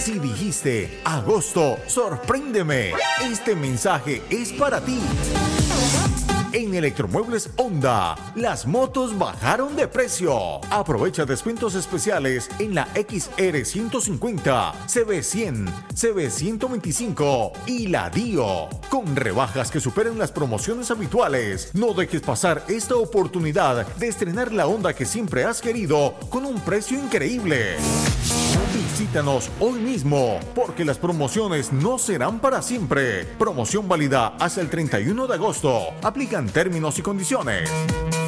Si dijiste agosto, sorpréndeme. Este mensaje es para ti. En Electromuebles Honda, las motos bajaron de precio. Aprovecha descuentos especiales en la XR150, CB100, CB125 y la Dio, con rebajas que superan las promociones habituales. No dejes pasar esta oportunidad de estrenar la Honda que siempre has querido con un precio increíble. Visítanos hoy mismo, porque las promociones no serán para siempre. Promoción válida hasta el 31 de agosto. Aplican términos y condiciones.